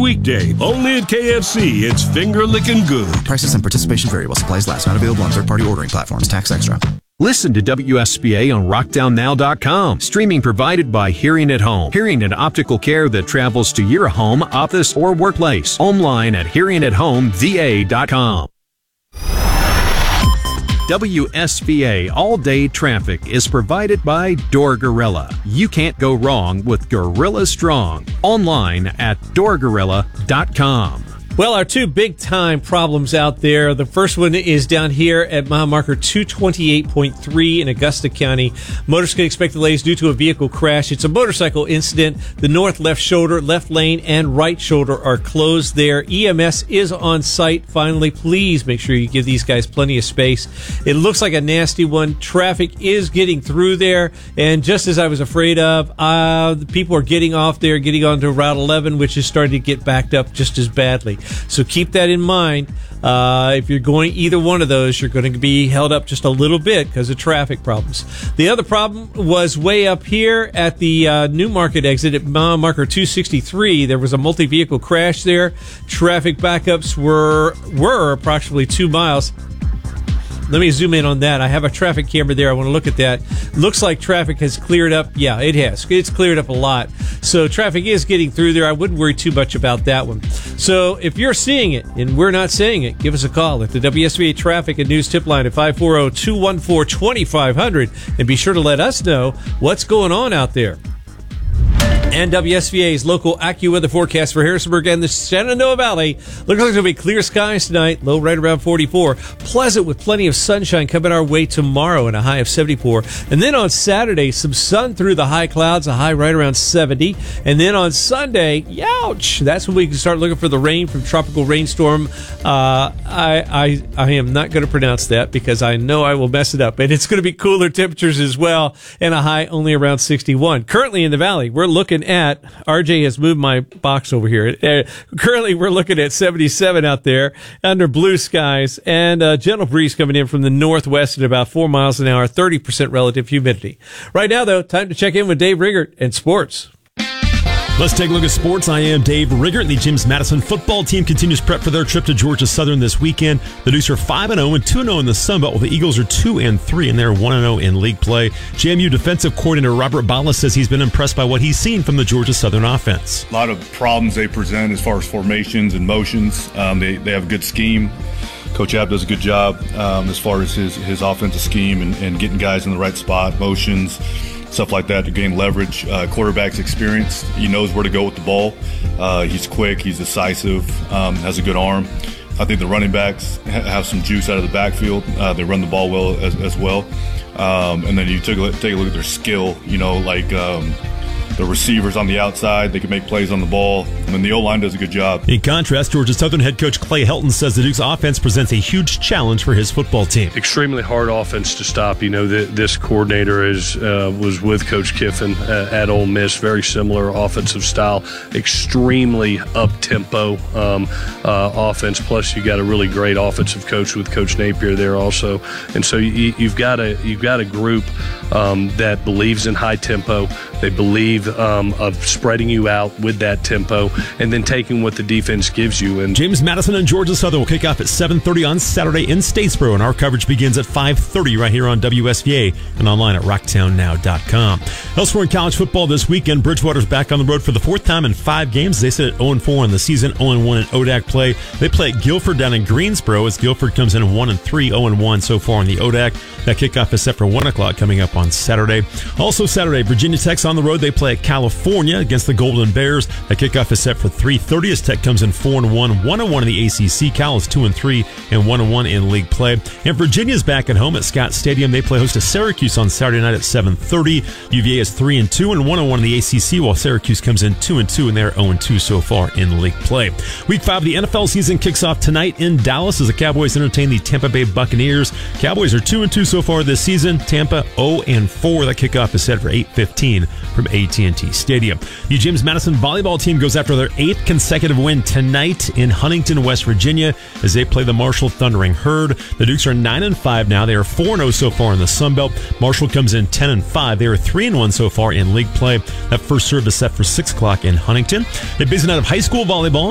weekday, only at KFC. It's finger-licking good. Prices and participation vary while supplies last. Not available on third-party ordering platforms. Tax extra. Listen to WSBA on rockdownnow.com. Streaming provided by Hearing at Home. Hearing and optical care that travels to your home, office, or workplace. Online at hearingathomeva.com. WSBA All-Day Traffic is provided by Door Gorilla. You can't go wrong with Gorilla Strong. Online at doorgorilla.com. Well, our two big-time problems out there. The first one is down here at mile marker 228.3 in Augusta County. Motorists can expect delays due to a vehicle crash. It's a motorcycle incident. The north left shoulder, left lane, and right shoulder are closed there. EMS is on site. Finally, please make sure you give these guys plenty of space. It looks like a nasty one. Traffic is getting through there, and just as I was afraid of, the people are getting off there, getting onto Route 11, which is starting to get backed up just as badly. So keep that in mind. If you're going either one of those, you're going to be held up just a little bit because of traffic problems. The other problem was way up here at the New Market exit at mile marker 263. There was a multi-vehicle crash there. Traffic backups were approximately 2 miles. Let me zoom in on that. I have a traffic camera there. I want to look at that. Looks like traffic has cleared up. Yeah, it has. It's cleared up a lot. So traffic is getting through there. I wouldn't worry too much about that one. So if you're seeing it and we're not seeing it, give us a call at the WSBA Traffic and News Tip Line at 540-214-2500 and be sure to let us know what's going on out there. And WSVA's local AccuWeather forecast for Harrisonburg and the Shenandoah Valley. Looks like there'll be clear skies tonight, low right around 44. Pleasant with plenty of sunshine coming our way tomorrow and a high of 74. And then on Saturday, some sun through the high clouds, a high right around 70. And then on Sunday, ouch, that's when we can start looking for the rain from tropical rainstorm. I am not going to pronounce that because I know I will mess it up. And it's going to be cooler temperatures as well and a high only around 61. Currently in the valley, we're looking at, RJ has moved my box over here. Currently, we're looking at 77 out there under blue skies and a gentle breeze coming in from the northwest at about 4 miles an hour, 30% relative humidity. Right now, though, time to check in with Dave Riggert and sports. Let's take a look at sports. I am Dave Riggert. The James Madison football team continues prep for their trip to Georgia Southern this weekend. The Dukes are 5-0 and 2-0 in the Sun Belt, while the Eagles are 2-3 and they're 1-0 in league play. JMU defensive coordinator Robert Bala says he's been impressed by what he's seen from the Georgia Southern offense. A lot of problems they present as far as formations and motions. They have a good scheme. Coach App does a good job as far as his offensive scheme and getting guys in the right spot, motions, stuff like that to gain leverage. Quarterback's experienced. He knows where to go with the ball. He's quick. He's decisive. Has a good arm. I think the running backs have some juice out of the backfield. They run the ball well as well. And then you take a look at their skill. The receivers on the outside, they can make plays on the ball, and then the O-line does a good job. In contrast, Georgia Southern head coach Clay Helton says the Duke's offense presents a huge challenge for his football team. Extremely hard offense to stop. This coordinator was with Coach Kiffin at Ole Miss. Very similar offensive style. Extremely up-tempo offense. Plus, you got a really great offensive coach with Coach Napier there also. And so you've got a group that believes in high tempo. They believe of spreading you out with that tempo and then taking what the defense gives you. And James Madison and Georgia Southern will kick off at 7:30 on Saturday in Statesboro, and our coverage begins at 5:30 right here on WSVA and online at rocktownnow.com. Elsewhere in college football this weekend, Bridgewater's back on the road for the fourth time in 5 games. They sit at 0-4 in the season, 0-1 in ODAC play. They play at Guilford down in Greensboro as Guilford comes in 1-3, 0-1 so far in the ODAC. That kickoff is set for 1 o'clock coming up on Saturday. Also Saturday, Virginia Tech's on the road. They play at California against the Golden Bears. That kickoff is set for 3:30 as Tech comes in 4-1, 1-1 in the ACC. Cal is 2-3 and 1-1 in league play. And Virginia's back at home at Scott Stadium. They play host to Syracuse on Saturday night at 7:30. UVA is 3-2 and 1-1 in the ACC, while Syracuse comes in 2-2 and they're 0-2 so far in league play. Week 5 of the NFL season kicks off tonight in Dallas as the Cowboys entertain the Tampa Bay Buccaneers. Cowboys are 2-2 so far this season. Tampa 0-4. That kickoff is set for 8:15 from AT&T Stadium. The James Madison volleyball team goes after their 8th consecutive win tonight in Huntington, West Virginia, as they play the Marshall Thundering Herd. The Dukes are 9-5 now. They are 4-0 so far in the Sun Belt. Marshall comes in 10-5. They are 3-1 so far in league play. That first serve is set for 6 o'clock in Huntington. A busy night of high school volleyball.